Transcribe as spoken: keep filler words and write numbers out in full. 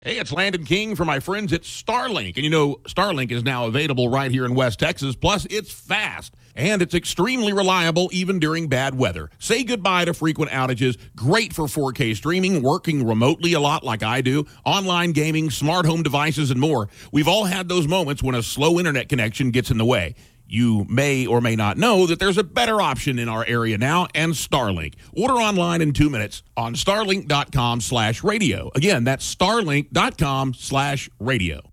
Hey, it's Landon King for my friends at Starlink. And you know, Starlink is now available right here in West Texas. Plus, it's fast and it's extremely reliable even during bad weather. Say goodbye to frequent outages. Great for four K streaming, working remotely a lot like I do, online gaming, smart home devices, and more. We've all had those moments when a slow internet connection gets in the way. You may or may not know that there's a better option in our area now, and Starlink. Order online in two minutes on starlink dot com slash radio. Again, that's starlink dot com slash radio.